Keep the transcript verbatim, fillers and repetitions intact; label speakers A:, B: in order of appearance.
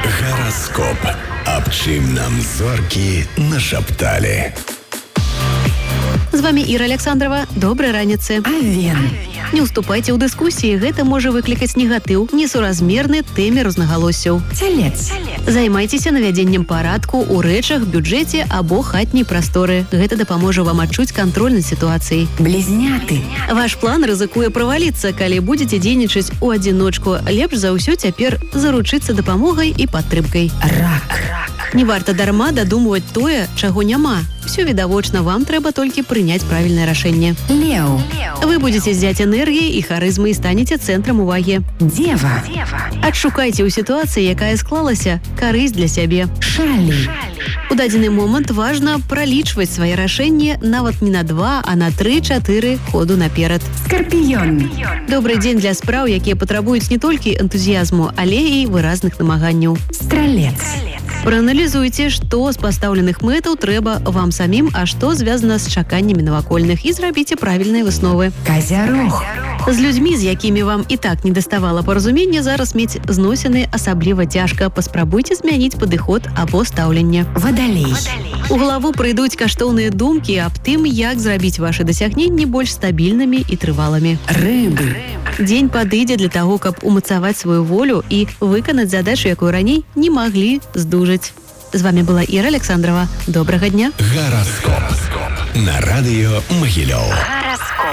A: Гараскоп. Аб чым нам зоркі нашапталі.
B: З вами Іра Александрова. Добрай раніцы.
C: Авен.
B: Не уступайце ў дыскусіі, гэта можа выклікаць негатыў, несуразмерны тэме рознагалоссяў.
C: Цялец.
B: Займайцеся навядзеннем парадку ў рэчах, бюджэце або хатняй прасторы. Гэта дапаможа вам адчуць кантроль над сітуацыяй.
C: Блізняты.
B: Ваш план рызыкуе праваліцца, калі будзеце дзейнічаць у адзіночку. Лепш за ўсё цяпер заручыцца дапамогай і падтрымкай.
C: Рак.
B: Не варта дарма дадумваць тое, чаго няма. Всё відавочна, вам трэба толькі прыняць правільнае рашэнне.
C: Леў.
B: Вы будзеце зяць энергіі і харызмы і станеце цэнтрам увагі.
C: Дева.
B: Адшукайце ў сітуацыі, якая склалася, карысць для сябе.
C: Шалі.
B: У дадзены момант важна пралічваць свае рашэнні нават не на два, а на тры-чатыры ходу наперад.
C: Скарпіён.
B: Добры дзень для спраў, якія патрабуюць не толькі энтузіязму, але і выразных намаганняў.
C: Стралец.
B: Прааналізуйце, што з пастаўленых мэтаў трэба вам самім, а што звязана з чаканнямі навакольных, і зрабіце правільныя высновы.
C: Казярог.
B: З людзьмі, з якімі вам і так не даставала паразумення, зараз мець зносіны асабліва цяжка. Паспрабуйце змяніць падыход або стаўленне.
C: Вадалей.
B: У галаву прыйдуць каштоўныя думкі аб тым, як зрабіць вашы дасягненні больш стабільнымі і трывалымі.
C: Рыбы.
B: Дзень падыдзе для таго, каб умацаваць сваю волю і выканаць задачу, якую раней не маглі здужаць. З вами была Іра Александрова. Добрага дня.
A: Гараскоп. На радыё Магілёў.
C: Гараскоп.